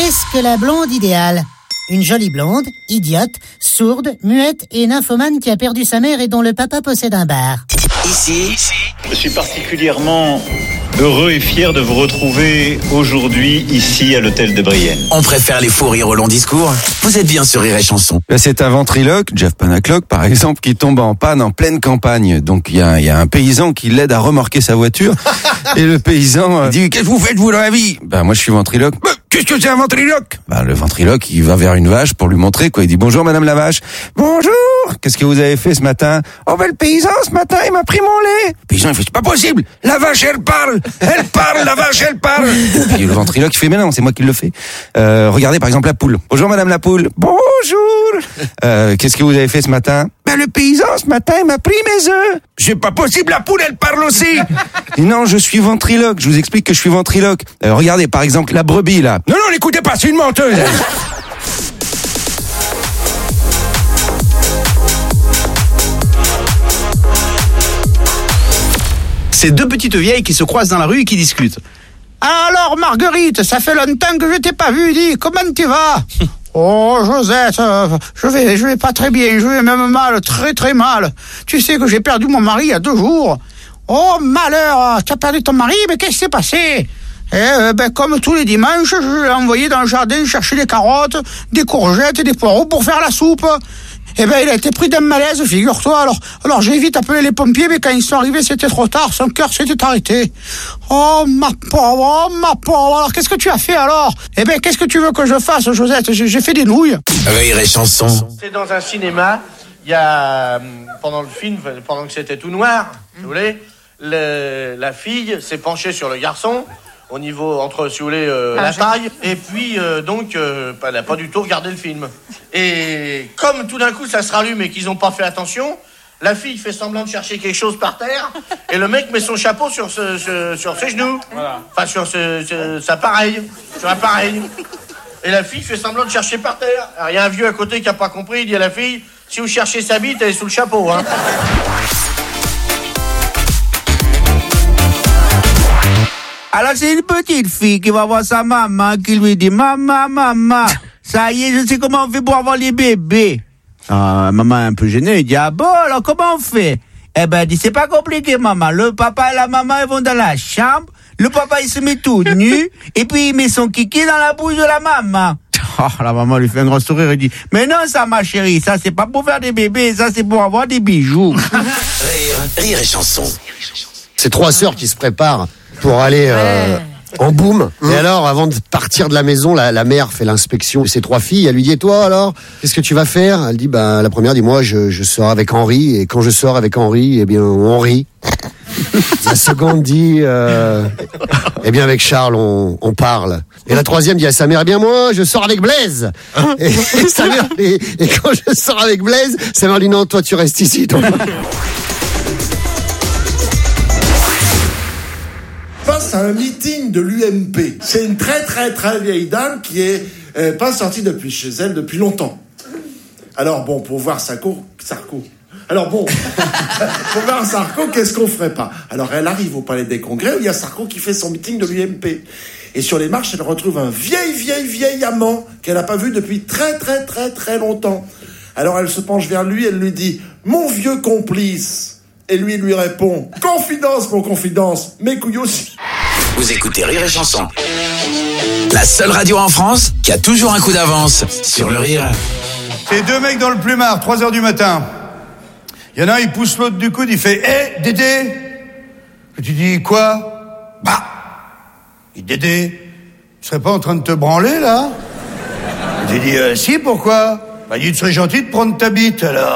Qu'est-ce que la blonde idéale ? Une jolie blonde, idiote, sourde, muette et nymphomane qui a perdu sa mère et dont le papa possède un bar. Ici, je suis particulièrement heureux et fier de vous retrouver aujourd'hui ici à l'hôtel de Brienne. On préfère les fous rires au long discours. Vous êtes bien sur Rire et Chanson. C'est un ventriloque, Jeff Panaclock par exemple, qui tombe en panne en pleine campagne. Donc il y a un paysan qui l'aide à remorquer sa voiture. Et le paysan dit « Qu'est-ce que vous faites vous dans la vie ?» Moi je suis ventriloque. Qu'est-ce que c'est un ventriloque ? Le ventriloque, il va vers une vache pour lui montrer quoi. Il dit « Bonjour madame la vache. »« Bonjour. Qu'est-ce que vous avez fait ce matin ?»« Oh le paysan ce matin il m'a pris mon lait. » Le paysan il fait « C'est pas possible. La vache elle parle. Elle parle, la vache elle parle. » Et le ventriloque il fait « Mais non, c'est moi qui le fais. Regardez par exemple la poule. Bonjour madame la poule. Bonjour. Qu'est-ce que vous avez fait ce matin ? Le paysan ce matin il m'a pris mes œufs. C'est pas possible, la poule elle parle aussi. Et non, je suis ventriloque. Je vous explique que je suis ventriloque. Regardez par exemple la brebis là. Non, l'écoutez pas, c'est une menteuse. C'est deux petites vieilles qui se croisent dans la rue et qui discutent. Alors Marguerite, ça fait longtemps que je t'ai pas vu, dis, comment tu vas ? Oh Josette, je vais pas très bien, je vais même mal, très très mal. Tu sais que j'ai perdu mon mari il y a 2 jours. Oh malheur, tu as perdu ton mari, mais qu'est-ce qui s'est passé ? Comme tous les dimanches, je l'ai envoyé dans le jardin chercher des carottes, des courgettes et des poireaux pour faire la soupe. Il a été pris d'un malaise, figure-toi. Alors j'ai vite appelé les pompiers, mais quand ils sont arrivés, c'était trop tard. Son cœur s'était arrêté. Oh ma pauvre. Alors qu'est-ce que tu as fait alors ? Qu'est-ce que tu veux que je fasse, Josette ? J'ai fait des nouilles. Rire et Chanson. C'est dans un cinéma. Il y a pendant le film, pendant que c'était tout noir, si vous voulez, la fille s'est penchée sur le garçon. Au niveau, entre, si vous voulez, la taille. Et puis, elle n'a pas du tout regardé le film. Et comme tout d'un coup, ça se rallume et qu'ils n'ont pas fait attention, la fille fait semblant de chercher quelque chose par terre, et le mec met son chapeau sur ses genoux. Voilà. Enfin, sur sa pareille. Sur un pareil. Et la fille fait semblant de chercher par terre. Alors, il y a un vieux à côté qui n'a pas compris, il dit à la fille, si vous cherchez sa bite, elle est sous le chapeau, hein. Alors c'est une petite fille qui va voir sa maman, qui lui dit « Maman, ça y est, je sais comment on fait pour avoir les bébés. » Maman est un peu gênée, elle dit « Ah bon, alors comment on fait ?» Elle dit « C'est pas compliqué, maman. Le papa et la maman, ils vont dans la chambre, le papa, il se met tout nu, et puis il met son kiki dans la bouche de la maman. » La maman lui fait un grand sourire et dit « Mais non, ça, ma chérie, ça, c'est pas pour faire des bébés, ça, c'est pour avoir des bijoux. » Rire et Chanson. C'est 3 sœurs qui se préparent pour aller en boom. Et alors, avant de partir de la maison, la mère fait l'inspection de ses 3 filles. Elle lui dit, et toi alors, qu'est-ce que tu vas faire ? Elle dit, la première dit, moi je sors avec Henri, et quand je sors avec Henri, eh bien on rit. La seconde dit, eh bien avec Charles on parle. Et la troisième dit à sa mère, eh bien moi je sors avec Blaise. Et sa mère, et quand je sors avec Blaise, sa mère dit, non, toi tu restes ici, toi. Face à un meeting de l'UMP. C'est une très très très vieille dame qui est pas sortie depuis chez elle depuis longtemps. Alors bon, pour voir Sarko. Alors bon, pour voir Sarko, qu'est-ce qu'on ferait pas ? Alors elle arrive au Palais des Congrès où il y a Sarko qui fait son meeting de l'UMP. Et sur les marches, elle retrouve un vieil amant qu'elle n'a pas vu depuis très très très très longtemps. Alors elle se penche vers lui, elle lui dit « Mon vieux complice !» Et lui répond « Confidence pour confidence, mes couilles aussi !» Vous écoutez Rire et Chanson. La seule radio en France qui a toujours un coup d'avance sur le rire. C'est 2 mecs dans le plumard, 3h du matin. Il y en a un, il pousse l'autre du coude, il fait « Hé, Dédé !» Et tu dis « Quoi ?» Il dit « Dédé, tu serais pas en train de te branler, là ?» Et tu dis « Si, pourquoi ?» Il dit « Tu serais gentil de prendre ta bite, alors. »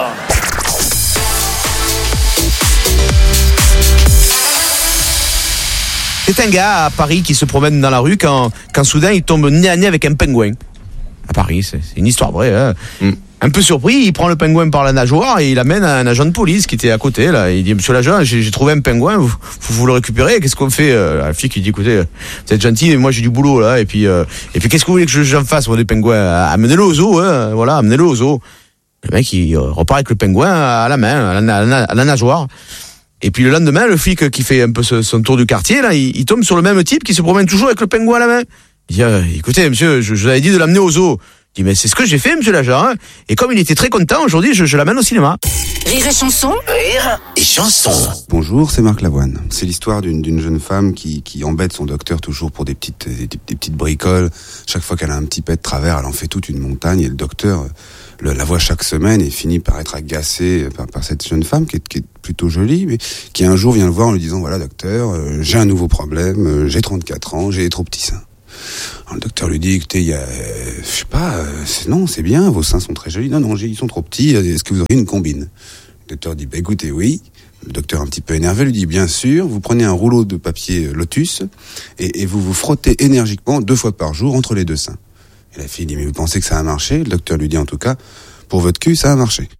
C'est un gars à Paris qui se promène dans la rue quand soudain il tombe nez à nez avec un pingouin. À Paris, c'est une histoire vraie. Hein. Un peu surpris, il prend le pingouin par la nageoire et il l'amène à un agent de police qui était à côté. Là. Il dit, monsieur l'agent, j'ai trouvé un pingouin, vous le récupérez, qu'est-ce qu'on fait ? La fille qui dit, écoutez, vous êtes gentil, mais moi j'ai du boulot là. Et puis qu'est-ce que vous voulez que j'en fasse, moi, des pingouins ? Amenez-le au zoo, hein, voilà, amenez-le au zoo. Le mec, il repart avec le pingouin à la main, à la nageoire. Et puis le lendemain, le flic qui fait un peu son tour du quartier, là, il tombe sur le même type qui se promène toujours avec le pingouin à la main. Il dit, écoutez, monsieur, je vous avais dit de l'amener au zoo. Il dit, mais c'est ce que j'ai fait, monsieur l'agent. Hein. Et comme il était très content, aujourd'hui, je l'amène au cinéma. Rire et chanson. Rire et chanson. Bonjour, c'est Marc Lavoine. C'est l'histoire d'une jeune femme qui embête son docteur toujours pour des petites bricoles. Chaque fois qu'elle a un petit pet de travers, elle en fait toute une montagne. Et le docteur la voit chaque semaine et finit par être agacé par cette jeune femme qui est plutôt jolie, mais qui un jour vient le voir en lui disant, voilà docteur, j'ai un nouveau problème, j'ai 34 ans, j'ai des trop petits seins. Alors, le docteur lui dit, écoutez, je sais pas, non, c'est bien, vos seins sont très jolis. Non, ils sont trop petits, est-ce que vous auriez une combine? Le docteur dit, écoutez, oui. Le docteur, un petit peu énervé, lui dit, bien sûr, vous prenez un rouleau de papier Lotus et vous vous frottez énergiquement 2 fois par jour entre les 2 seins. Et la fille dit, mais vous pensez que ça a marché? Le docteur lui dit, en tout cas, pour votre cul, ça a marché.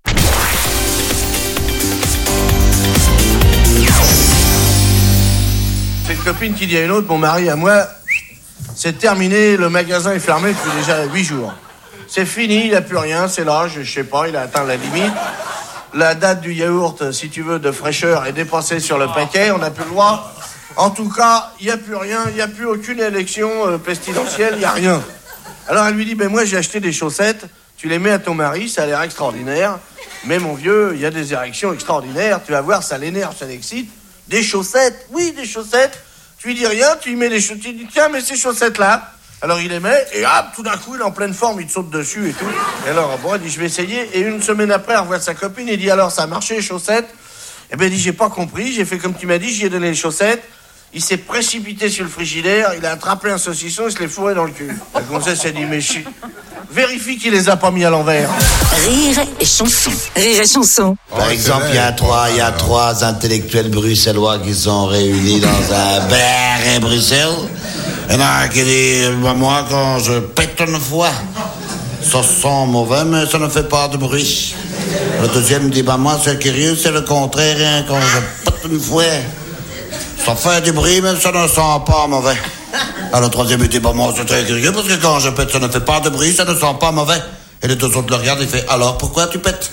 C'est une copine qui dit à une autre, mon mari à moi, c'est terminé, le magasin est fermé depuis déjà 8 jours. C'est fini, il n'y a plus rien, c'est l'âge, je sais pas, il a atteint la limite. La date du yaourt, si tu veux, de fraîcheur est dépassée sur le paquet, on n'a plus le droit. En tout cas, il n'y a plus rien, il n'y a plus aucune élection pestilentielle, il n'y a rien. Alors elle lui dit, moi j'ai acheté des chaussettes, tu les mets à ton mari, ça a l'air extraordinaire. Mais mon vieux, il y a des érections extraordinaires, tu vas voir, ça l'énerve, ça l'excite. Des chaussettes, oui, des chaussettes. Tu lui dis rien, tu lui mets des chaussettes, tu lui dis, tiens, mais ces chaussettes-là. Alors il les met, et hop, tout d'un coup, il est en pleine forme, il te saute dessus et tout. Et alors, bon, il dit, je vais essayer. Et une semaine après, elle revoit sa copine, il dit, alors, ça a marché, les chaussettes? Eh ben, il dit, j'ai pas compris, j'ai fait comme tu m'as dit, j'y ai donné les chaussettes. Il s'est précipité sur le frigidaire, il a attrapé un saucisson, il se l'est fourré dans le cul. La gonzesse s'est dit, mais vérifie qu'il les a pas mis à l'envers. Rire et chanson. Rire et chanson. Par exemple, il y a trois intellectuels bruxellois qui sont réunis dans un bar à Bruxelles. Il y en a un qui dit, moi, quand je pète une fois, ça sent mauvais, mais ça ne fait pas de bruit. Le deuxième dit, moi, c'est curieux, c'est le contraire, hein, quand je pète une fois, ça fait du bruit, mais ça ne sent pas mauvais. Alors le troisième dit, moi, c'est très curieux, parce que quand je pète, ça ne fait pas de bruit, ça ne sent pas mauvais. Et les 2 autres le regardent et fait, alors pourquoi tu pètes?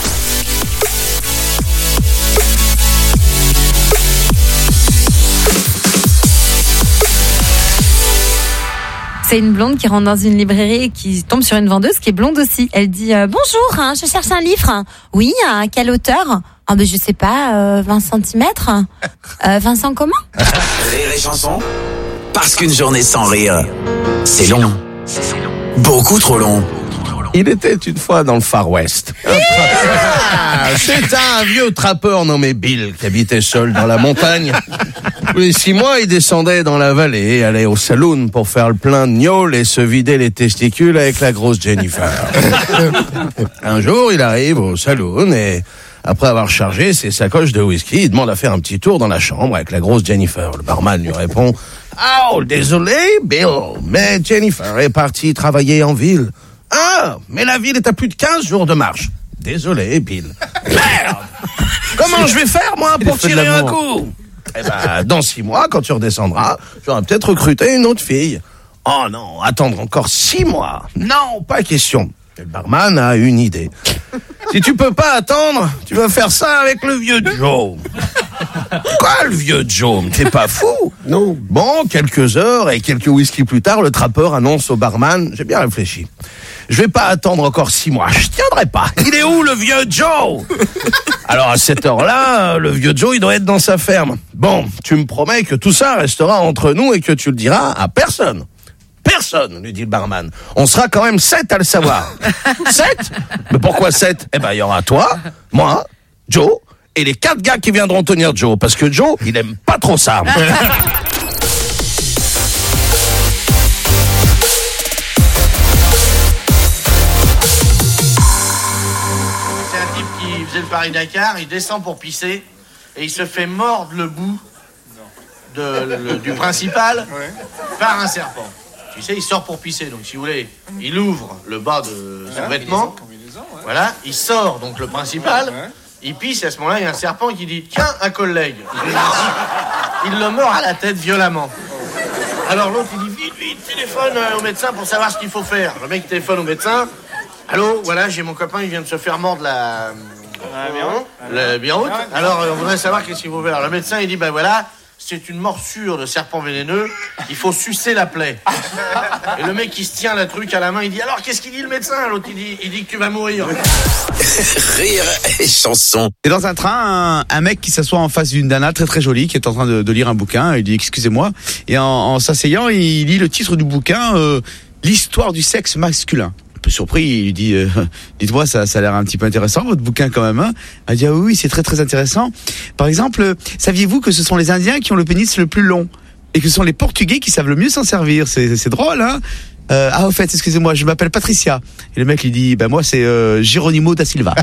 C'est une blonde qui rentre dans une librairie et qui tombe sur une vendeuse qui est blonde aussi. Elle dit bonjour, je cherche un livre. Oui, à quelle hauteur? Je sais pas, 20 cm. Vincent comment? Rire et chanson. Parce qu'une journée sans rire, c'est long. Beaucoup trop long. Il était une fois dans le Far West. C'était un vieux trappeur nommé Bill qui habitait seul dans la montagne. Tous les 6 mois, il descendait dans la vallée et allait au saloon pour faire le plein de gnôle et se vider les testicules avec la grosse Jennifer. Un jour, il arrive au saloon et après avoir chargé ses sacoches de whisky, il demande à faire un petit tour dans la chambre avec la grosse Jennifer. Le barman lui répond « Oh, désolé, Bill, mais Jennifer est partie travailler en ville. » Ah, mais la ville est à plus de 15 jours de marche. Désolé, Bill. Merde! Comment je vais faire, moi, pour tirer un coup? Dans 6 mois, quand tu redescendras, j'aurai peut-être recruté une autre fille. Oh non, attendre encore 6 mois. Non, pas question. Et le barman a une idée. Si tu peux pas attendre, tu vas faire ça avec le vieux Joe. Quoi, le vieux Joe? T'es pas fou? Non. Bon, quelques heures et quelques whisky plus tard, le trappeur annonce au barman, j'ai bien réfléchi. Je vais pas attendre encore 6 mois. Je tiendrai pas. Il est où, le vieux Joe? Alors, à cette heure-là, le vieux Joe, il doit être dans sa ferme. Bon, tu me promets que tout ça restera entre nous et que tu le diras à personne. Personne, lui dit le barman. On sera quand même 7 à le savoir. 7? Mais pourquoi 7? Il y aura toi, moi, Joe, et les 4 gars qui viendront tenir Joe. Parce que Joe, il aime pas trop ça. Il faisait le Paris-Dakar, il descend pour pisser et il se fait mordre le bout du principal par un serpent. Tu sais, il sort pour pisser, donc si vous voulez, il ouvre le bas de son vêtement, voilà, il sort donc le principal, il pisse et à ce moment-là, il y a un serpent qui dit « Tiens, un collègue !» Il le mord à la tête violemment. Alors l'autre, il dit « Vite, téléphone au médecin pour savoir ce qu'il faut faire. » Le mec téléphone au médecin. « Allô, voilà, j'ai mon copain, il vient de se faire mordre le biroute. Alors, on voudrait savoir qu'est-ce qu'il faut faire. » Le médecin, il dit, voilà, c'est une morsure de serpent vénéneux, il faut sucer la plaie. Et le mec, il se tient le truc à la main, il dit, alors, qu'est-ce qu'il dit le médecin? L'autre, il dit que tu vas mourir. Rire et chanson. Et dans un train, un mec qui s'assoit en face d'une nana très très jolie qui est en train de lire un bouquin. Il dit excusez-moi. Et en s'asseyant, il lit le titre du bouquin, l'histoire du sexe masculin. Un peu surpris, il lui dit dites-moi, ça a l'air un petit peu intéressant votre bouquin quand même. Hein. Elle dit ah oui, c'est très très intéressant. Par exemple, saviez-vous que ce sont les Indiens qui ont le pénis le plus long et que ce sont les Portugais qui savent le mieux s'en servir. C'est drôle, hein. Au fait, excusez-moi, je m'appelle Patricia. Et le mec lui dit moi c'est Geronimo da Silva.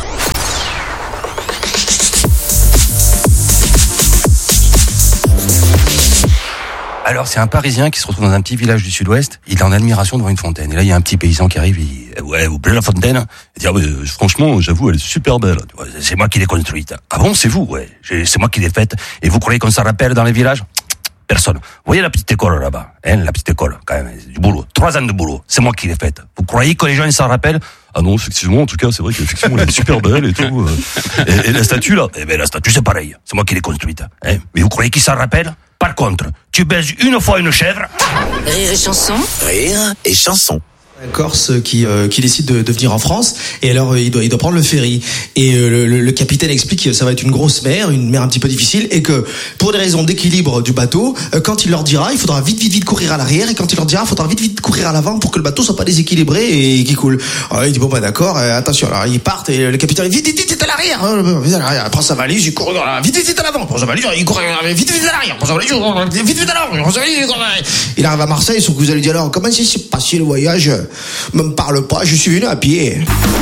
Alors, c'est un Parisien qui se retrouve dans un petit village du sud-ouest. Il est en admiration devant une fontaine. Et là, il y a un petit paysan qui arrive. Il dit, ouais, vous plaît la fontaine? Il dit, ah, franchement, j'avoue, elle est super belle. C'est moi qui l'ai construite. Ah bon, c'est vous? Ouais, c'est moi qui l'ai faite. Et vous croyez qu'on s'en rappelle dans les villages? Personne. Vous voyez la petite école là-bas? La petite école, quand même. Du boulot. 3 ans de boulot. C'est moi qui l'ai faite. Vous croyez que les gens, ils s'en rappellent? Ah non, effectivement, en tout cas, c'est vrai qu'effectivement, elle est super belle et tout. Et la statue, là? Eh ben, la statue, c'est pareil. C'est moi qui l'ai construite. Mais vous croyez qu'ils s'en rappellent? Par contre, tu baises une fois une chèvre. Rire et chanson. Rire et chanson. Un Corse qui décide de venir en France et alors il doit prendre le ferry et le capitaine explique que ça va être une grosse mer, une mer un petit peu difficile et que pour des raisons d'équilibre du bateau, quand il leur dira, il faudra vite courir à l'arrière et quand il leur dira, il faudra vite courir à l'avant pour que le bateau soit pas déséquilibré et qu'il coule. Alors il dit bon bah d'accord, attention. Alors ils partent et le capitaine vite à l'arrière, il prend sa valise, il court vite à l'avant, prend sa valise, il court vite à l'arrière, prend sa valise, vite à l'avant, prend sa valise, il arrive à Marseille, son cousin lui dit alors comment s'est passé le voyage? Me parle pas, je suis venu à pied.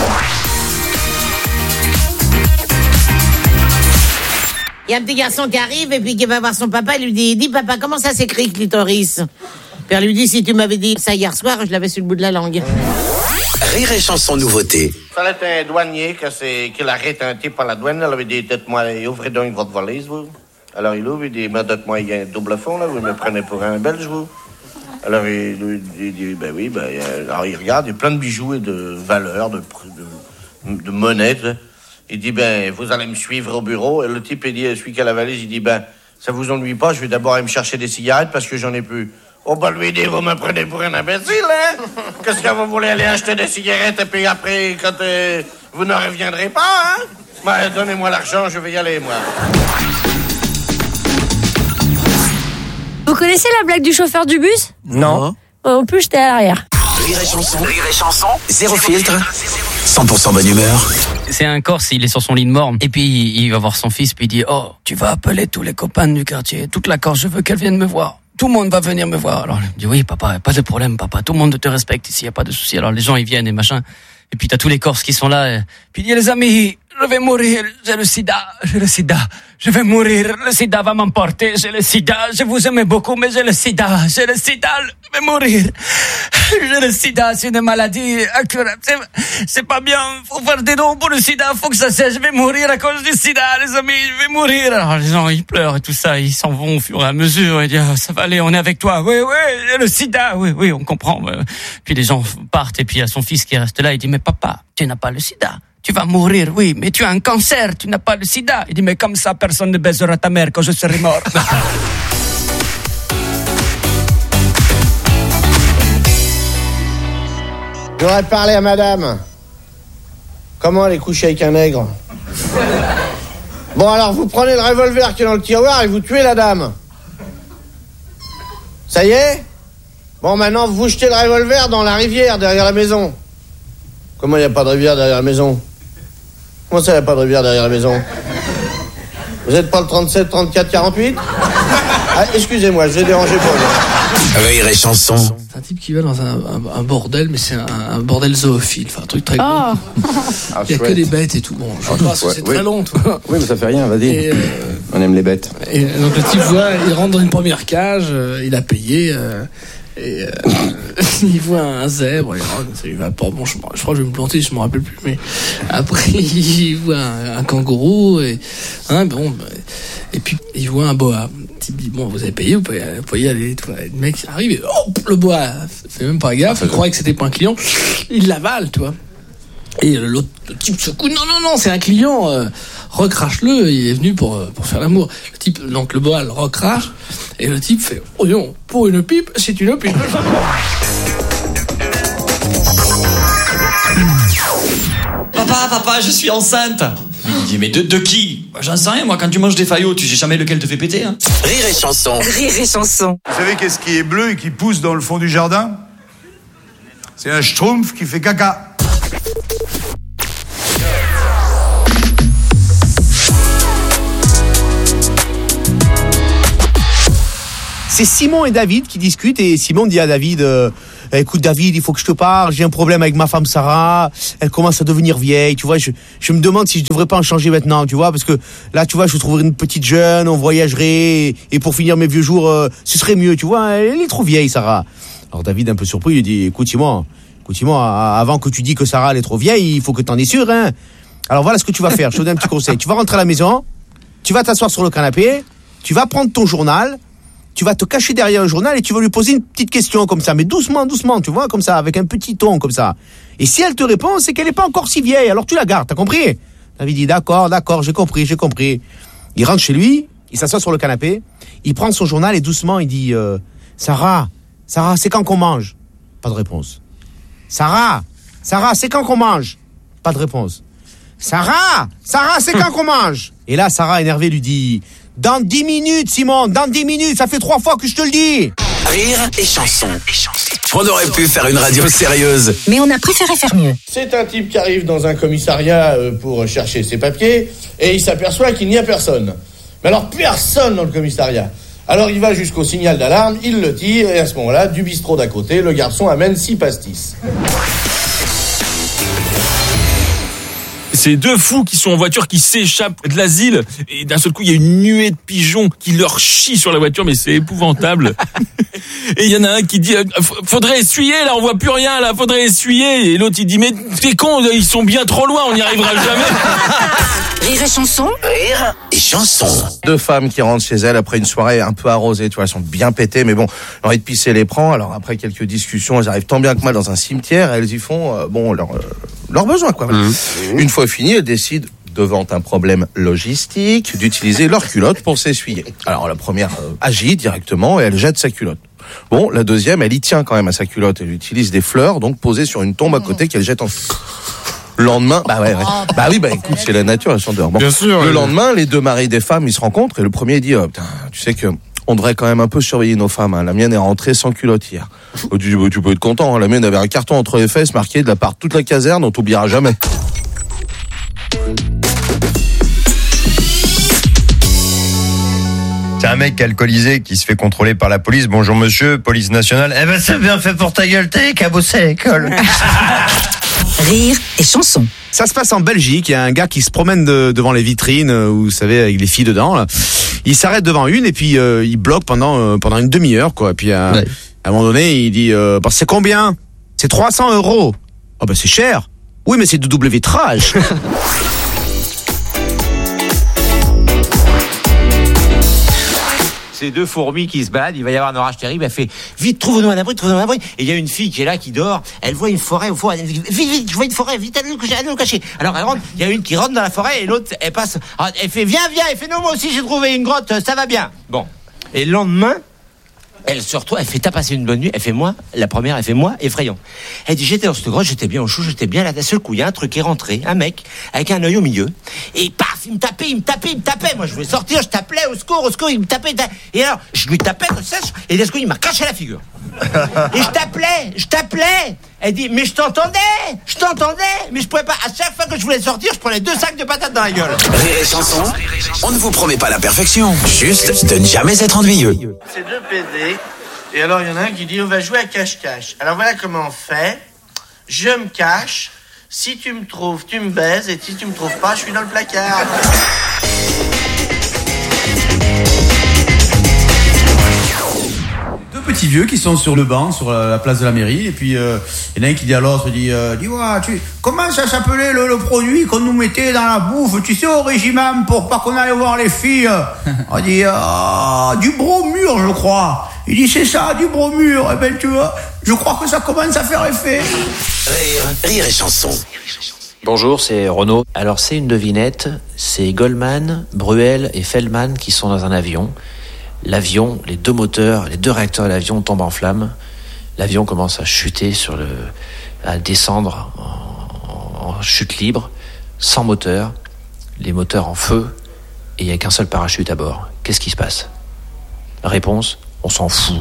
Il y a un petit garçon qui arrive et puis qui va voir son papa, il lui dit, dis papa, comment ça s'écrit clitoris? Père lui dit, si tu m'avais dit ça hier soir, je l'avais sur le bout de la langue. Rire et chanson nouveauté. Ça fallait un douanier qu'il arrête un type à la douane, il avait dit, dites-moi, ouvrez donc votre valise, vous. Alors il ouvre, il dit, dites-moi, il y a un double fond, là, vous me prenez pour un Belge, vous. Alors il dit, ben oui, alors il regarde, il y a plein de bijoux et de valeurs, de monnaie. Il dit, ben vous allez me suivre au bureau. Et le type, il dit, celui qui a la valise, il dit, ben ça vous ennuie pas, je vais d'abord aller me chercher des cigarettes parce que j'en ai plus. Oh ben lui dit, vous me prenez pour un imbécile, hein? Qu'est-ce que vous voulez aller acheter des cigarettes et puis après, quand vous ne reviendrez pas, hein? Ben donnez-moi l'argent, je vais y aller, moi. Vous connaissez la blague du chauffeur du bus? Non. En plus, j'étais à l'arrière. Rire et chanson. Zéro filtre. 100% bonne humeur. C'est un Corse, il est sur son lit de mort. Et puis, il va voir son fils, puis il dit, oh, tu vas appeler tous les copains du quartier. Toute la Corse, je veux qu'elle vienne me voir. Tout le monde va venir me voir. Alors, il dit, oui, papa, pas de problème, papa. Tout le monde te respecte ici, y a pas de souci. Alors, les gens, ils viennent et machin. Et puis, t'as tous les Corses qui sont là. Puis, il dit, les amis, je vais mourir, j'ai le sida, je vais mourir, le sida va m'emporter, j'ai le sida, je vous aime beaucoup, mais j'ai le sida, je vais mourir. J'ai le sida, c'est une maladie incurable, c'est pas bien, faut faire des dons pour le sida, faut que ça cesse, je vais mourir à cause du sida, les amis, je vais mourir. Alors les gens, ils pleurent et tout ça, ils s'en vont au fur et à mesure, ils disent, ah, ça va aller, on est avec toi, oui, j'ai le sida, oui, on comprend. Puis les gens partent et puis il y a son fils qui reste là, il dit, mais papa, tu n'as pas le sida. Tu vas mourir, oui, mais tu as un cancer, tu n'as pas le sida. Il dit, mais comme ça, personne ne baisera ta mère quand je serai mort. J'aurais parlé à madame. Comment elle est couchée avec un nègre? Bon, alors vous prenez le revolver qui est dans le tiroir et vous tuez la dame. Ça y est? Bon, maintenant vous jetez le revolver dans la rivière derrière la maison. Comment il n'y a pas de rivière derrière la maison? Comment ça, il n'y a pas de rivière derrière la maison? Vous n'êtes pas le 37, 34, 48? Ah, excusez-moi, je vais déranger pour vous. Rire et chanson. C'est un type qui va dans un bordel, mais c'est un bordel zoophile, enfin un truc très gros. Il n'y a que des bêtes et tout. Bon, je pense que c'est très long, toi. Oui, mais ça fait rien, vas-y. On aime les bêtes. Et donc le type il rentre dans une première cage, il a payé. Et il voit un zèbre, ça lui va pas. Bon, je crois que je vais me planter, je me rappelle plus. Mais après, il voit un kangourou et et puis il voit un boa. Il dit bon, vous avez payé, vous pouvez y aller. Le mec arrive et le boa fait même pas gaffe. Il croyait que c'était pas un client. Il l'avale, tu vois. Et l'autre type secoue. Non, c'est un client. recrache-le, il est venu pour faire l'amour. Le type, donc le boa le recrache, et le type fait, oh non, pour une pipe, c'est une pipe. Papa, je suis enceinte. Il dit, mais de qui? J'en sais rien, moi, quand tu manges des faillots, tu sais jamais lequel te fait péter. Hein. Rire et chanson. Vous savez qu'est-ce qui est bleu et qui pousse dans le fond du jardin? C'est un schtroumpf qui fait caca. C'est Simon et David qui discutent et Simon dit à David écoute David, il faut que je te parle, j'ai un problème avec ma femme Sarah, elle commence à devenir vieille, tu vois, je me demande si je devrais pas en changer maintenant, tu vois, parce que là, tu vois, je trouverais une petite jeune, on voyagerait et pour finir mes vieux jours, ce serait mieux, tu vois, elle est trop vieille Sarah. Alors David, un peu surpris, il dit écoute Simon, avant que tu dis que Sarah elle est trop vieille, il faut que t'en es sûr, hein. Alors voilà ce que tu vas faire, je te donne un petit conseil, tu vas rentrer à la maison, tu vas t'asseoir sur le canapé, tu vas prendre ton journal, tu vas te cacher derrière le journal et tu vas lui poser une petite question comme ça, mais doucement, tu vois, comme ça, avec un petit ton comme ça. Et si elle te répond, c'est qu'elle n'est pas encore si vieille, alors tu la gardes, t'as compris? David dit d'accord, j'ai compris. Il rentre chez lui, il s'assoit sur le canapé, il prend son journal et doucement il dit Sarah, c'est quand qu'on mange? Pas de réponse. Sarah, c'est quand qu'on mange? Pas de réponse. Sarah, c'est quand qu'on mange? Et là, Sarah, énervée, lui dit dans 10 minutes, Simon, dans 10 minutes, ça fait 3 fois que je te le dis. Rire et chanson. On aurait pu faire une radio sérieuse, mais on a préféré faire mieux. C'est un type qui arrive dans un commissariat pour chercher ses papiers et il s'aperçoit qu'il n'y a personne. Mais alors personne dans le commissariat. Alors il va jusqu'au signal d'alarme, il le tire et à ce moment-là, du bistrot d'à côté, le garçon amène 6 pastis. C'est 2 fous qui sont en voiture, qui s'échappent de l'asile, et d'un seul coup, il y a une nuée de pigeons qui leur chient sur la voiture, mais c'est épouvantable. Et il y en a un qui dit faudrait essuyer, là, on voit plus rien, là, faudrait essuyer. Et l'autre, il dit mais t'es con, ils sont bien trop loin, on n'y arrivera jamais. Rire et chanson. Rire et chanson. 2 femmes qui rentrent chez elles après une soirée un peu arrosée, tu vois, elles sont bien pétées, mais bon, l'envie de pisser les prend. Alors après quelques discussions, elles arrivent tant bien que mal dans un cimetière, elles y font leurs besoins, quoi. Une fois fini, elles décident, devant un problème logistique, d'utiliser leur culotte pour s'essuyer. Alors la première agit directement et elle jette sa culotte. Bon, la deuxième, elle y tient quand même à sa culotte. Elle utilise des fleurs, donc posées sur une tombe à côté qu'elle jette en... Le lendemain, écoute, c'est la nature, elles sont dehors. Bon, bien sûr. Le lendemain, les 2 maris des femmes, ils se rencontrent et le premier dit tu sais que on devrait quand même un peu surveiller nos femmes. Hein. La mienne est rentrée sans culotte hier. Tu peux être content. Hein. La mienne avait un carton entre les fesses marqué de la part de toute la caserne, on t'oubliera jamais. C'est un mec alcoolisé qui se fait contrôler par la police. Bonjour monsieur, police nationale. Eh ben c'est bien fait pour ta gueule, t'es qu'à bosser à l'école. Rire et chanson. Ça se passe en Belgique, il y a un gars qui se promène devant les vitrines, vous savez, avec les filles dedans, là. Il s'arrête devant une et puis il bloque pendant une demi-heure, quoi. Et puis à un moment donné, il dit c'est combien? C'est 300 €. Ah c'est cher. Oui, mais c'est de double vitrage. C'est 2 fourmis qui se baladent, il va y avoir un orage terrible, elle fait vite, trouve-nous un abri, et il y a une fille qui est là, qui dort, elle voit une forêt au fond, elle dit vite, je vois une forêt, vite, allez nous cacher. Alors elle rentre, il y a une qui rentre dans la forêt et l'autre, elle passe, elle fait viens, elle fait non, moi aussi j'ai trouvé une grotte, ça va bien. Bon, et le lendemain, elle se retrouve, elle fait t'as passé une bonne nuit, elle fait moi, la première, elle fait moi, effrayant. Elle dit j'étais dans cette grotte, j'étais bien au chaud, j'étais bien là, d'un seul coup, il y a un truc qui est rentré, un mec, avec un œil au milieu, et paf, il me tapait, moi je voulais sortir, je t'appelais, au secours, il me tapait, et alors, je lui tapais comme ça, et d'un seul coup, il m'a craché la figure. Et je t'appelais, elle dit mais je t'entendais, mais je pouvais pas, à chaque fois que je voulais sortir, je prenais 2 sacs de patates dans la gueule. Rire et chanson, on ne vous promet pas la perfection, juste de ne jamais être ennuyeux. C'est 2 PD, et alors il y en a un qui dit on va jouer à cache-cache. Alors voilà comment on fait, je me cache, si tu me trouves, tu me baises, et si tu me trouves pas, je suis dans le placard. Petits vieux qui sont sur le banc, sur la place de la mairie, et puis il y en a un qui dit à l'autre, comment ça s'appelait le produit qu'on nous mettait dans la bouffe, tu sais, au régiment, pour pas qu'on aille voir les filles. On dit du bromure, je crois. Il dit c'est ça, du bromure. Eh ben tu vois, je crois que ça commence à faire effet. Rire et chanson. Bonjour, c'est Renaud. Alors c'est une devinette, c'est Goldman, Bruel et Feldman qui sont dans un avion. L'avion, les deux moteurs, les deux réacteurs de l'avion tombent en flammes. L'avion commence à chuter à descendre en chute libre, sans moteur, les moteurs en feu, et il n'y a qu'un seul parachute à bord. Qu'est-ce qui se passe? Réponse, on s'en fout.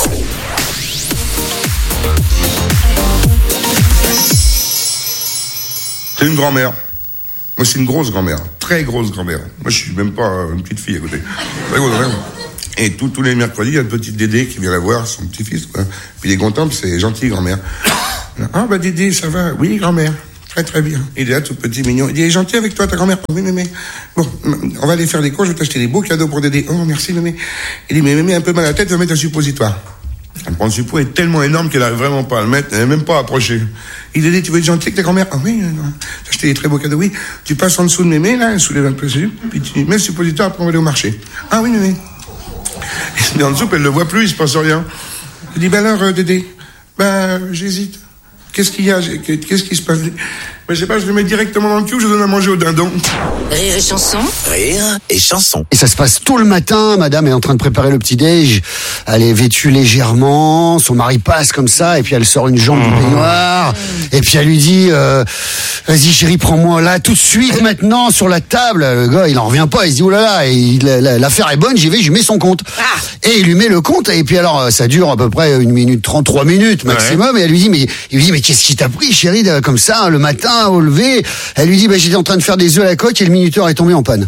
C'est une grand-mère. Moi, c'est une grosse grand-mère. Très grosse grand-mère. Moi, je suis même pas une petite fille à côté. Très grosse grand-mère. Et tous les mercredis, il y a une petite Dédé qui vient la voir, son petit-fils, quoi. Puis il est content, puis c'est gentil, grand-mère. Ah, bah, Dédé, ça va? Oui, grand-mère. Très, très bien. Il est là, tout petit, mignon. Il dit, il est gentil avec toi, ta grand-mère? Oui, mémé. Bon, on va aller faire des courses, je vais t'acheter des beaux cadeaux pour Dédé. Oh, merci, mémé. Il dit, mais mémé, un peu mal à la tête, va mettre un suppositoire. Elle prend le suppôt, est tellement énorme qu'elle n'arrive vraiment pas à le mettre, elle n'est même pas approchée. Il dit, tu veux être gentil avec ta grand-mère? Ah oui, t'as acheté des très beaux cadeaux, oui. Tu passes en dessous de mémé, là, elle soulève un peu dessus, puis tu mets le suppositoire, après on va aller au marché. Ah oui, mémé. Il se met en dessous, puis elle le voit plus, il se passe rien. Il dit, ben alors, Dédé, j'hésite. Qu'est-ce qu'il y a? Qu'est-ce qui se passe? Je sais pas, je le mets directement dans le cul ou je donne à manger au dindon. Rire et chanson. Rire et chanson. Et ça se passe tôt le matin, madame est en train de préparer le petit-déj. Elle est vêtue légèrement, son mari passe comme ça, et puis elle sort une jambe du baignoire, et puis elle lui dit, vas-y chérie, prends-moi là, tout de suite, maintenant, sur la table. Le gars, il en revient pas, il se dit, oh là là, l'affaire est bonne, j'y vais, je lui mets son compte. Et il lui met le compte, et puis alors, ça dure à peu près 1 minute 30, 3 minutes maximum, et elle lui dit, mais qu'est-ce qui t'a pris, chérie, comme ça, le matin, au lever? Elle lui dit, j'étais en train de faire des œufs à la coque, et le minuteur est tombé en panne.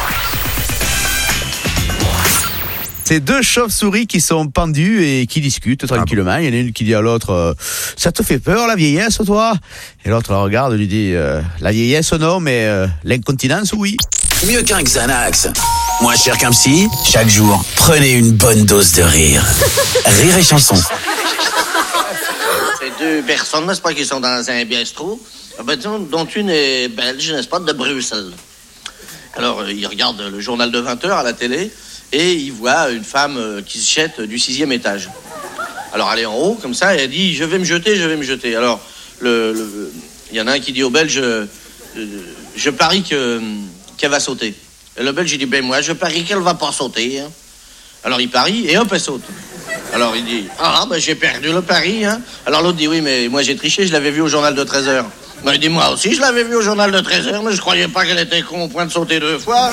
C'est deux chauves-souris qui sont pendus et qui discutent tranquillement. Il y en a une qui dit à l'autre, ça te fait peur la vieillesse, toi? Et l'autre la regarde et lui dit, la vieillesse non, mais l'incontinence oui. Mieux qu'un Xanax, moins cher qu'un psy, chaque jour, prenez une bonne dose de rire. Rire et chanson. C'est deux personnes, n'est-ce pas, qui sont dans un bistrot, dont une est belge, n'est-ce pas, de Bruxelles. Alors, ils regardent le journal de 20h à la télé, et il voit une femme qui se jette du 6e étage. Alors elle est en haut, comme ça, et elle dit, je vais me jeter. Alors, il y en a un qui dit au Belge, je parie qu'elle va sauter. Et le Belge, il dit, moi, je parie qu'elle va pas sauter. Hein. Alors il parie, et hop, elle saute. Alors il dit, j'ai perdu le pari. Hein. Alors l'autre dit, oui, mais moi j'ai triché, je l'avais vu au journal de 13h. Il dit, moi aussi, je l'avais vu au journal de 13h, mais je croyais pas qu'elle était con au point de sauter 2 fois.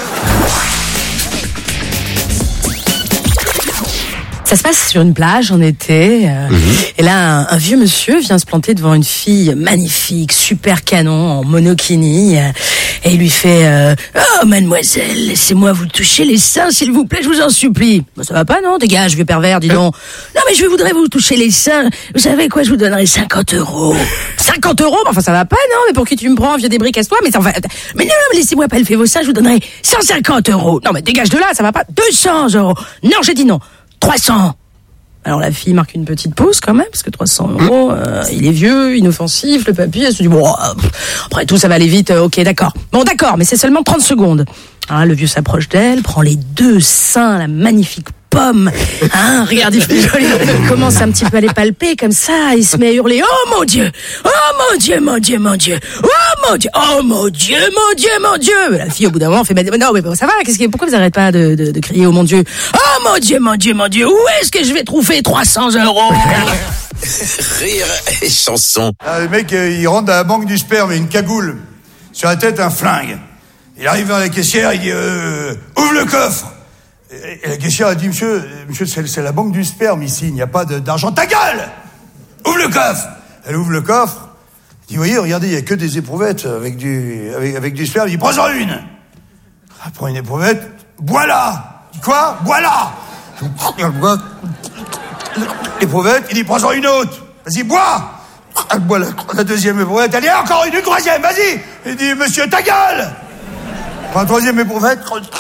Ça se passe sur une plage en été. Et là, un vieux monsieur vient se planter devant une fille magnifique, super canon, en monokini. Et il lui fait oh, mademoiselle, laissez-moi vous toucher les seins, s'il vous plaît, je vous en supplie. Ça va pas, non? Dégage, vieux pervers, dis donc. Non, mais je voudrais vous toucher les seins. Vous savez quoi, je vous donnerai 50 €. 50 €? Enfin, ça va pas, non? Mais pour qui tu me prends, vieux débris, casse-toi? Mais non, laissez-moi pas le faire vos seins, je vous donnerai 150 €. Non, mais dégage de là, ça va pas. 200 €. Non, j'ai dit non. 300. Alors la fille marque une petite pause quand même, parce que 300 €, il est vieux, inoffensif, le papy, elle se dit, bon, après tout ça va aller vite, ok, d'accord. Bon, d'accord, mais c'est seulement 30 secondes. Hein, le vieux s'approche d'elle, prend les 2 seins, la magnifique pomme, hein, regarde, il commence un petit peu à les palper comme ça, il se met à hurler, oh mon Dieu, oh mon Dieu, mon Dieu, mon Dieu, oh mon Dieu, oh mon Dieu, mon Dieu, mon Dieu. La fille au bout d'un moment fait, non mais ça va, pourquoi vous n'arrêtez pas de crier oh mon Dieu, oh mon Dieu, mon Dieu, mon Dieu, où est-ce que je vais trouver 300 €? Rire et chanson. Le mec, il rentre dans la banque du sperme, une cagoule, sur la tête un flingue. Il arrive vers la caissière, il dit ouvre le coffre. Et la caissière a dit, monsieur, c'est la banque du sperme ici, il n'y a pas d'argent. Ta gueule! Ouvre le coffre! Elle ouvre le coffre. Elle dit, voyez, regardez, il n'y a que des éprouvettes avec du sperme. Il dit, prends-en une! Elle prend une éprouvette. Bois-la! Il dit, quoi? Bois-la! Elle boit l'éprouvette. Il dit, prends-en une autre. Vas-y, bois! Elle boit la deuxième éprouvette. Elle dit, encore une troisième, vas-y! Il dit, monsieur, ta gueule! Elle prend la troisième éprouvette.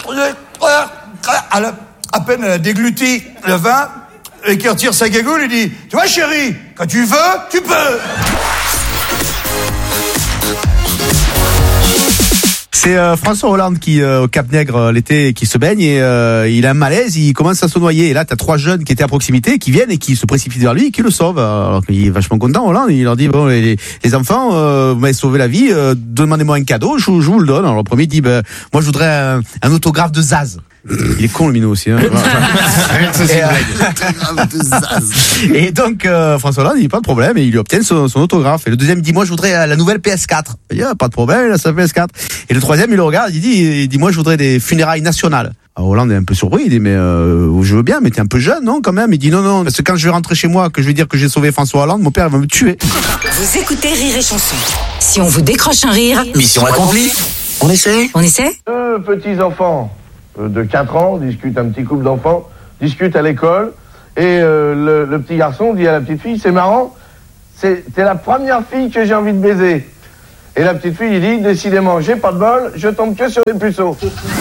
À peine elle a dégluti le vin, et qui retire sa gagoule, il dit, tu vois chérie, quand tu veux, tu peux. C'est François Hollande qui au Cap-Nègre l'été qui se baigne et il a un malaise, il commence à se noyer et là t'as 3 jeunes qui étaient à proximité qui viennent et qui se précipitent vers lui et qui le sauvent. Alors qu'il est vachement content Hollande, il leur dit bon les enfants vous m'avez sauvé la vie, demandez-moi un cadeau, je vous le donne. Alors le premier dit moi je voudrais un autographe de Zaz. Il est con le minot aussi. Hein. Et donc François Hollande il dit pas de problème et il lui obtient son autographe. Et le deuxième dit moi je voudrais la nouvelle PS4. Il dit pas de problème, il a sa PS4. Et le troisième il le regarde, il dit moi je voudrais des funérailles nationales. Alors Hollande est un peu surpris, il dit mais je veux bien mais t'es un peu jeune non quand même. Il dit non parce que quand je vais rentrer chez moi que je vais dire que j'ai sauvé François Hollande, mon père va me tuer. Vous écoutez Rire et Chanson. Si on vous décroche un rire, Mission accomplie. On essaie. On essaie. 2 petits enfants de 4 ans discutent, un petit couple d'enfants discutent à l'école et le petit garçon dit à la petite fille c'est marrant, c'est la première fille que j'ai envie de baiser. Et la petite fille il dit décidément j'ai pas de bol, je tombe que sur des puceaux.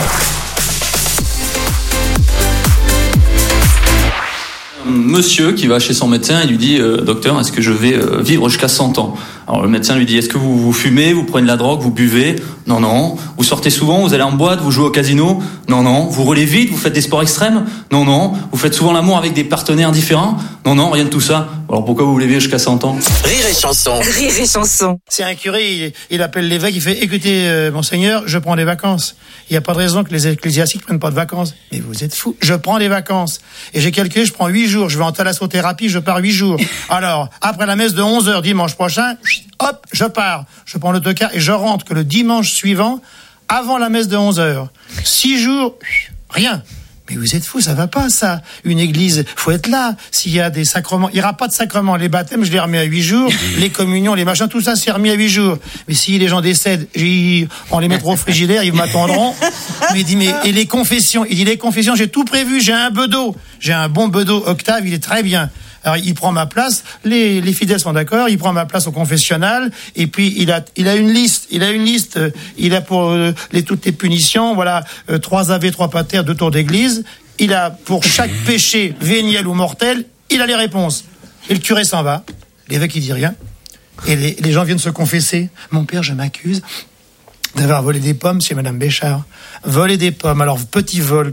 Monsieur qui va chez son médecin et lui dit docteur, est-ce que je vais vivre jusqu'à 100 ans? Alors le médecin lui dit est-ce que vous fumez, vous prenez de la drogue, vous buvez? Non. Vous sortez souvent, vous allez en boîte, vous jouez au casino? Non. Vous roulez vite, vous faites des sports extrêmes? Non. Vous faites souvent l'amour avec des partenaires différents? Non, rien de tout ça. Alors pourquoi vous voulez vivre jusqu'à 100 ans? Rire et Chanson. Rire et Chanson. C'est un curé, il appelle l'évêque, il fait écoutez monseigneur, je prends des vacances. Il n'y a pas de raison que les ecclésiastiques prennent pas de vacances. Mais vous êtes fous, je prends des vacances. Et j'ai calculé, je prends 8 jours, je vais en thalassothérapie, je pars 8 jours. Alors, après la messe de 11h dimanche prochain, hop, je pars. Je prends l'autocar et je rentre que le dimanche suivant, avant la messe de 11h. 6 jours, rien. Mais vous êtes fous, ça va pas, ça. Une église, faut être là. S'il y a des sacrements, il n'y aura pas de sacrements. Les baptêmes, je les remets à 8 jours. Les communions, les machins, tout ça, c'est remis à 8 jours. Mais si les gens décèdent, on les mettra au frigidaire, ils m'attendront. Mais il dit, et les confessions? Il dit, les confessions, j'ai tout prévu, j'ai un bedeau. J'ai un bon bedeau Octave, il est très bien. Alors, il prend ma place, les fidèles sont d'accord, il prend ma place au confessionnal, et puis il a une liste, il a pour toutes les punitions, voilà, 3 ave, 3 pater, 2 tours d'église, il a pour chaque péché, véniel ou mortel, il a les réponses. Et le curé s'en va, l'évêque il dit rien, et les gens viennent se confesser. Mon père, je m'accuse d'avoir volé des pommes chez Madame Béchard. Voler des pommes. Alors, petit vol,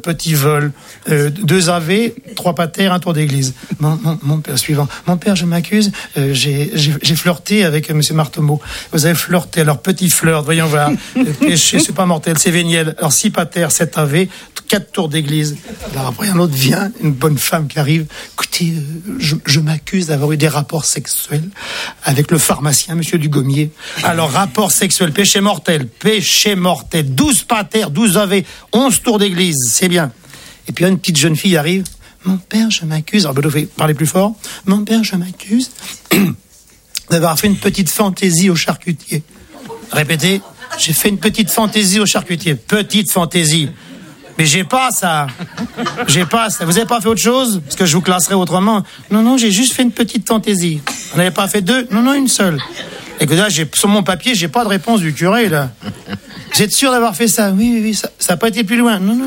2 ave, 3 pater, 1 tour d'église. Mon père, suivant. Mon père, je m'accuse, j'ai flirté avec Monsieur Marteau. Vous avez flirté, alors petit flirt, voyons voir. Péché, c'est pas mortel, c'est véniel. Alors, 6 pater, 7 ave, 4 tours d'église. Alors après, un autre vient, une bonne femme qui arrive. Écoutez, je m'accuse d'avoir eu des rapports sexuels avec le pharmacien, Monsieur Dugommier. Alors, rapport sexuel, péché mortel, 12 pater, 12 ave, 11 tours d'église, c'est bien. Et puis une petite jeune fille arrive. Mon père, je m'accuse. Alors, Bedeau fait parler plus fort. Mon père, je m'accuse d'avoir fait une petite fantaisie au charcutier. Répétez. J'ai fait une petite fantaisie au charcutier. Petite fantaisie. Mais j'ai pas ça. Vous avez pas fait autre chose? Parce que je vous classerai autrement. Non, j'ai juste fait une petite fantaisie. Vous n'avez pas fait 2? Non, une seule. Et que là, sur mon papier, j'ai pas de réponse du curé, là. Vous êtes sûr d'avoir fait ça? Oui, ça n'a pas été plus loin. Non.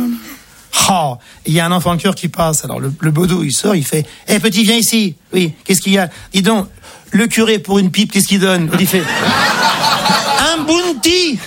Oh, il y a un enfant de cœur qui passe. Alors, le bedeau, il sort, il fait, petit, viens ici. Oui, qu'est-ce qu'il y a? Dis donc, le curé, pour une pipe, qu'est-ce qu'il donne? Il fait, un bounty!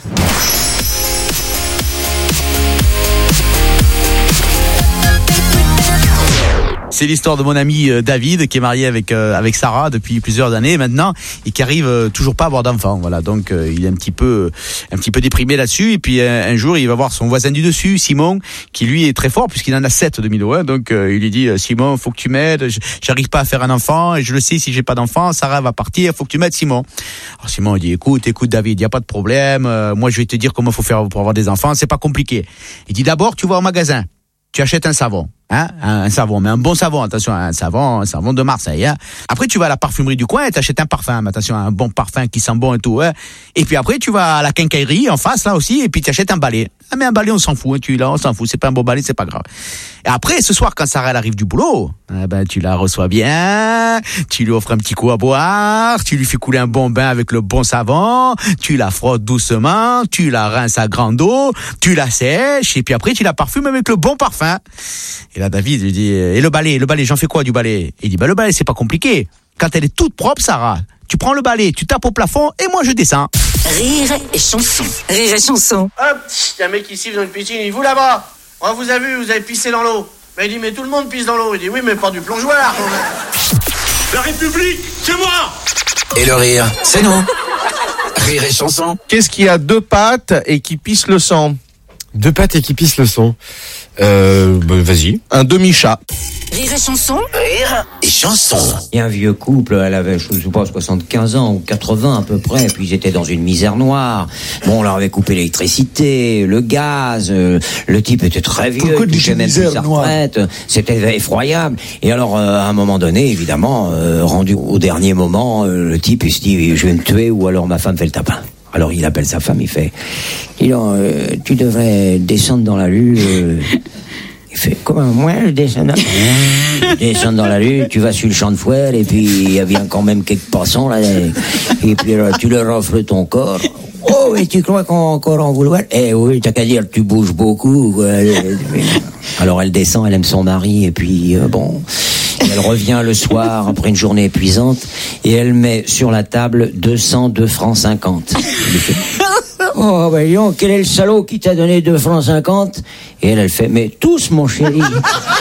C'est l'histoire de mon ami David qui est marié avec Sarah depuis plusieurs années maintenant et qui arrive toujours pas à avoir d'enfant. Voilà, donc il est un petit peu déprimé là-dessus. Et puis un jour, il va voir son voisin du dessus, Simon, qui lui est très fort puisqu'il en a 7 de Milo. Hein, donc il lui dit Simon, faut que tu m'aides. J'arrive pas à faire un enfant et je le sais, si j'ai pas d'enfant, Sarah va partir. Faut que tu m'aides, Simon. Alors Simon il dit écoute David, y a pas de problème. Moi je vais te dire comment faut faire pour avoir des enfants. C'est pas compliqué. Il dit d'abord tu vas au magasin, tu achètes un savon. Hein, un savon, mais un bon savon, attention, un savon de Marseille. Hein. Après, tu vas à la parfumerie du coin et t'achètes un parfum, mais attention, un bon parfum qui sent bon et tout. Hein. Et puis après, tu vas à la quincaillerie en face, là aussi, et puis tu achètes un balai. Ah, mais un balai, on s'en fout, hein, on s'en fout, c'est pas un bon balai, c'est pas grave. Et après, ce soir, quand Sarah elle arrive du boulot, tu la reçois bien, tu lui offres un petit coup à boire, tu lui fais couler un bon bain avec le bon savon, tu la frottes doucement, tu la rinces à grande eau, tu la sèches, et puis après, tu la parfumes avec le bon parfum. Et là, David lui dit, et le balai, j'en fais quoi du balai? Il dit, le balai, c'est pas compliqué. Quand elle est toute propre, Sarah, tu prends le balai, tu tapes au plafond et moi je descends. Rire et chanson. Rire et chanson. Hop, il y a un mec qui siffle dans une piscine, il dit, vous là-bas, on vous a vu, vous avez pissé dans l'eau. Mais il dit, mais tout le monde pisse dans l'eau. Il dit, oui, mais pas du plongeoir. La République, c'est moi. Et le rire, c'est nous. Rire et chanson. Qu'est-ce qui a deux pattes et qui pisse le sang? Deux pattes et qui pisse le sang. Vas-y. Un demi-chat. Rire et chanson. Rire et chanson. Il y a un vieux couple, elle avait, je sais pas, 75 ans ou 80 à peu près, puis ils étaient dans une misère noire. Bon, on leur avait coupé l'électricité, le gaz, le type était très vieux, il touchait même plus sa retraite, c'était effroyable. Et alors, à un moment donné, évidemment, rendu au dernier moment, le type, il se dit, je vais me tuer ou alors ma femme fait le tapin. Alors il appelle sa femme, il fait, dis donc, tu devrais descendre dans la rue. Il fait, comment moi je descends dans la rue, tu vas sur le champ de foire et puis il y a bien quand même quelques passants là, et puis alors, tu leur offres ton corps. Oh, et tu crois qu'on va encore en vouloir? Eh oui, t'as qu'à dire, tu bouges beaucoup. Alors elle descend, elle aime son mari et puis bon... Elle revient le soir après une journée épuisante et elle met sur la table 202 francs 50. Elle fait, oh, ben dis donc, quel est le salaud qui t'a donné 2 francs 50? Et elle fait, mais tous, mon chéri.